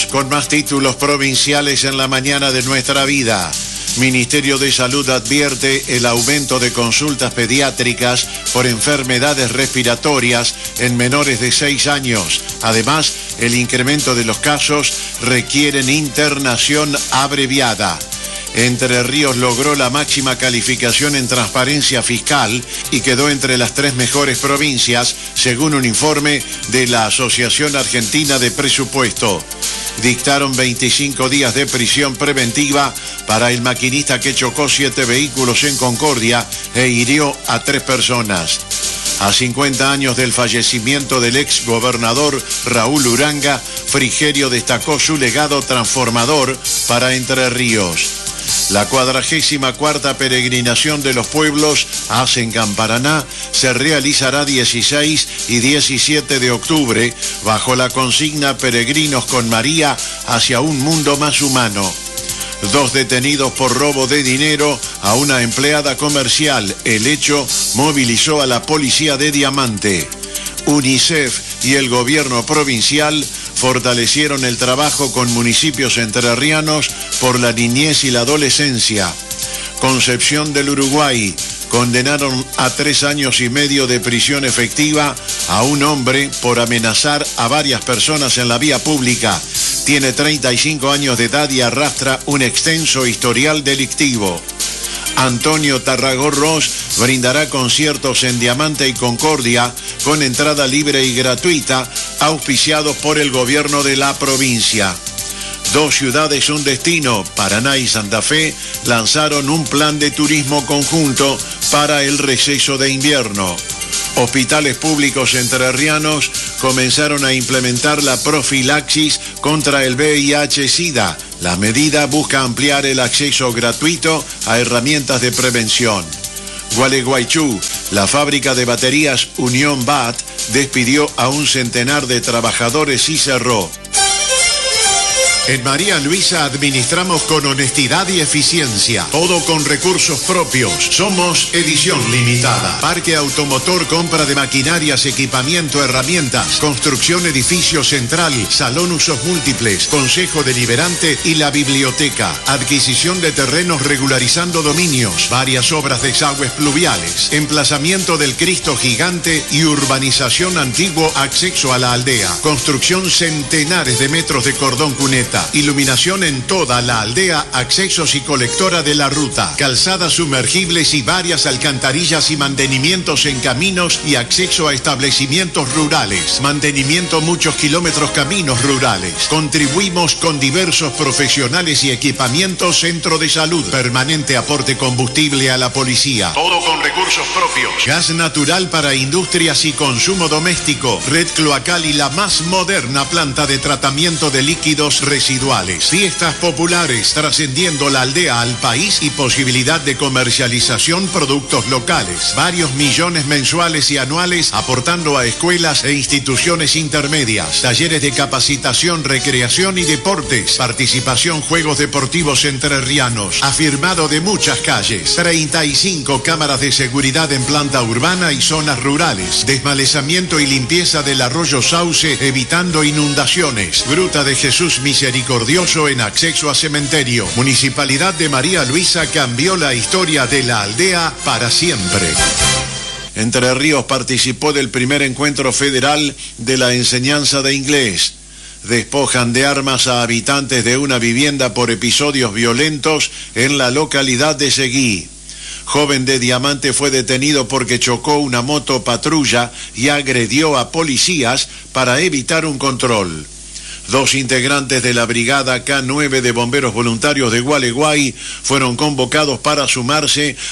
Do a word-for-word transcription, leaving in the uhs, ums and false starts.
Seguimos con más títulos provinciales en la mañana de nuestra vida. Ministerio de Salud advierte el aumento de consultas pediátricas por enfermedades respiratorias en menores de seis años. Además, el incremento de los casos requieren internación abreviada. Entre Ríos logró la máxima calificación en transparencia fiscal y quedó entre las tres mejores provincias, según un informe de la Asociación Argentina de Presupuesto. Dictaron veinticinco días de prisión preventiva para el maquinista que chocó siete vehículos en Concordia e hirió a tres personas. A cincuenta años del fallecimiento del ex gobernador Raúl Uranga, Frigerio destacó su legado transformador para Entre Ríos. La cuadragésima cuarta peregrinación de los pueblos Asen Paraná se realizará dieciséis y diecisiete de octubre bajo la consigna Peregrinos con María hacia un mundo más humano. Dos detenidos por robo de dinero a una empleada comercial. El hecho movilizó a la policía de Diamante. UNICEF y el gobierno provincial fortalecieron el trabajo con municipios entrerrianos por la niñez y la adolescencia. Concepción del Uruguay condenaron a tres años y medio de prisión efectiva a un hombre por amenazar a varias personas en la vía pública. Tiene treinta y cinco años de edad y arrastra un extenso historial delictivo. Antonio Tarragorros brindará conciertos en Diamante y Concordia con entrada libre y gratuita, auspiciados por el gobierno de la provincia. Dos ciudades, un destino, Paraná y Santa Fe, lanzaron un plan de turismo conjunto para el receso de invierno. Hospitales públicos entrerrianos comenzaron a implementar la profilaxis contra el V I H-Sida. La medida busca ampliar el acceso gratuito a herramientas de prevención. Gualeguaychú, la fábrica de baterías Unión B A T, despidió a un centenar de trabajadores y cerró. En María Luisa administramos con honestidad y eficiencia, todo con recursos propios. Somos edición limitada. Parque automotor, compra de maquinarias, equipamiento, herramientas, construcción edificio central, salón usos múltiples, consejo deliberante y la biblioteca. Adquisición de terrenos regularizando dominios, varias obras de desagües pluviales, emplazamiento del Cristo Gigante y urbanización antiguo, acceso a la aldea. Construcción centenares de metros de cordón cuneta. Iluminación en toda la aldea, accesos y colectora de la ruta, calzadas sumergibles y varias alcantarillas y mantenimientos en caminos y acceso a establecimientos rurales. Mantenimiento muchos kilómetros caminos rurales. Contribuimos con diversos profesionales y equipamientos. Centro de salud. Permanente aporte combustible a la policía. Todo con recursos propios. Gas natural para industrias y consumo doméstico. Red cloacal y la más moderna planta de tratamiento de líquidos residuales. Fiestas populares, trascendiendo la aldea al país y posibilidad de comercialización productos locales. Varios millones mensuales y anuales aportando a escuelas e instituciones intermedias. Talleres de capacitación, recreación y deportes. Participación, juegos deportivos entrerrianos. Afirmado de muchas calles. treinta y cinco cámaras de seguridad en planta urbana y zonas rurales. Desmalezamiento y limpieza del arroyo Sauce, evitando inundaciones. Gruta de Jesús Misericordioso en acceso a cementerio. Municipalidad de María Luisa cambió la historia de la aldea para siempre. Entre Ríos participó del primer encuentro federal de la enseñanza de inglés. Despojan de armas a habitantes de una vivienda por episodios violentos en la localidad de Seguí. Joven de Diamante fue detenido porque chocó una moto patrulla y agredió a policías para evitar un control. Dos integrantes de la Brigada K nueve de Bomberos Voluntarios de Gualeguay fueron convocados para sumarse